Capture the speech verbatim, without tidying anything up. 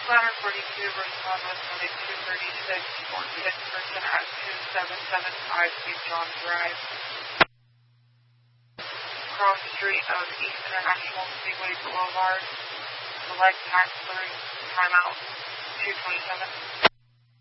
Ladder forty-two, respond with Monday two thirty-six, fourteen person at two seven seven five Saint John Drive. Cross Street of East International Speedway Boulevard. Select tax three, timeout two twenty-seven.